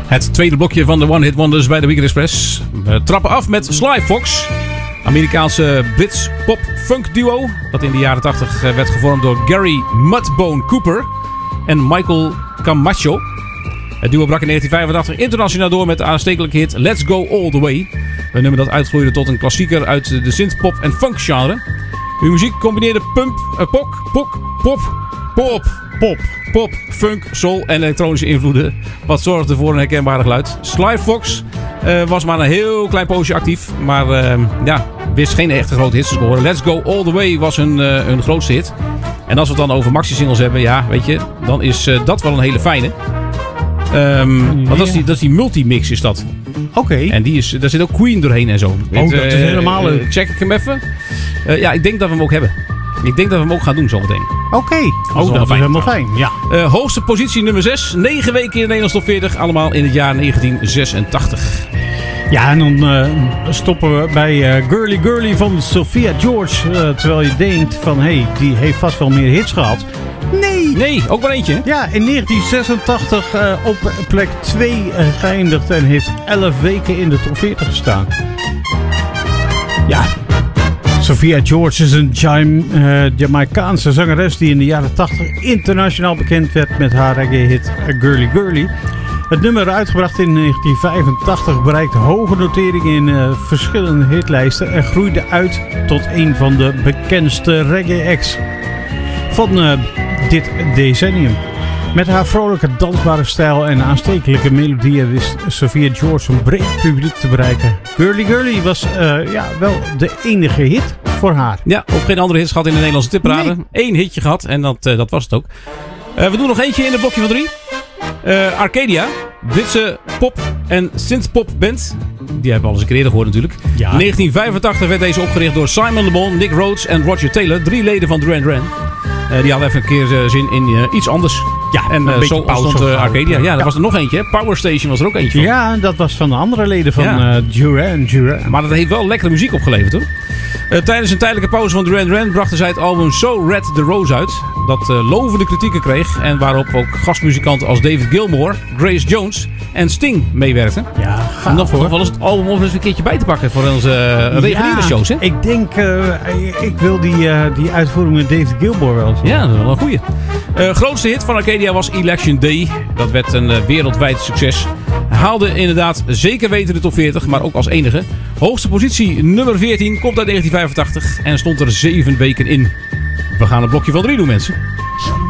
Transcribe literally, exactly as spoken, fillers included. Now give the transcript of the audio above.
Het tweede blokje van de One Hit Wonders bij de Weekend Express. We trappen af met Sly Fox. Amerikaanse Brits pop-funk duo. Dat in de jaren tachtig werd gevormd door Gary Mudbone Cooper en Michael Camacho. Het duo brak in negentien vijfentachtig internationaal door met de aanstekelijke hit Let's Go All The Way. Een nummer dat uitgroeide tot een klassieker uit de synth-pop en funk genre. Hun muziek combineerde pump, uh, pop, pop, pop, pop, pop, pop, funk, soul en elektronische invloeden. Wat zorgde voor een herkenbare geluid. Sly Fox uh, was maar een heel klein poosje actief. Maar uh, ja, wist geen echte grote hits te scoren. Let's Go All The Way was hun, uh, hun grootste hit. En als we het dan over maxi-singles hebben, ja, weet je, dan is uh, dat wel een hele fijne. Um, ja. Want dat is die, dat is die multimix is dat. Oké. Okay. En die is, daar zit ook Queen doorheen en zo. Oh, Weet, dat is uh, helemaal leuk. Uh, check ik hem even. Uh, ja, ik denk dat we hem ook hebben. Ik denk dat we hem ook gaan doen zometeen. Oké. Okay. Dat is, oh, dat is helemaal fijn. Ja. Uh, hoogste positie nummer zes. negen weken in de Nederlandse top veertig. Allemaal in het jaar negentien zesentachtig. Ja, en dan uh, stoppen we bij uh, Girly Girly van Sophia George. Uh, terwijl je denkt van, hé, hey, die heeft vast wel meer hits gehad. Nee! Nee, ook maar eentje. Ja, in negentien zesentachtig uh, op plek twee uh, geëindigd en heeft elf weken in de top veertig gestaan. Ja, Sophia George is een Jam, uh, Jamaicaanse zangeres die in de jaren tachtig internationaal bekend werd met haar reggae-hit Girly Girly. Het nummer, uitgebracht in negentien vijfentachtig, bereikte hoge noteringen in uh, verschillende hitlijsten en groeide uit tot een van de bekendste reggae-acts van uh, dit decennium. Met haar vrolijke dansbare stijl en aanstekelijke melodieën wist Sophia George een breed publiek te bereiken. Girly Girly was uh, ja, wel de enige hit voor haar. Ja, ook geen andere hits gehad in de Nederlandse tipparade. Nee. Eén hitje gehad en dat, uh, dat was het ook. Uh, we doen nog eentje in het blokje van drie. Uh, Arcadia, Britse pop- en synthpop band. Die hebben we al eens een keer eerder gehoord natuurlijk. Ja. In negentien vijfentachtig werd deze opgericht door Simon Le Bon, Nick Rhodes en Roger Taylor. Drie leden van Duran Duran. Uh, die hadden even een keer uh, zin in uh, iets anders. Ja, en uh, zo ontstond uh, Arcadia. Ja, er ja. was er nog eentje. Power Station was er ook eentje van. Ja, dat was van de andere leden van ja. uh, Duran Duran. Maar dat heeft wel lekkere muziek opgeleverd hoor. Uh, tijdens een tijdelijke pauze van Duran Duran brachten zij het album So Red the Rose uit. Dat uh, lovende kritieken kreeg. En waarop ook gastmuzikanten als David Gilmour, Grace Jones en Sting meewerkten. Ja, gaaf, nog, nog wel eens het album om eens een keertje bij te pakken voor onze uh, reguliere ja, shows. Hè? Ik denk, uh, ik wil die, uh, die uitvoering met David Gilmour wel zien. Ja, dat is wel een goeie. Uh, grootste hit van Arcadia was Election Day. Dat werd een uh, wereldwijd succes. Haalde inderdaad zeker weten de top veertig, maar ook als enige. Hoogste positie nummer veertien komt uit negentien vijfentachtig en stond er zeven weken in. We gaan een blokje van drie doen, mensen.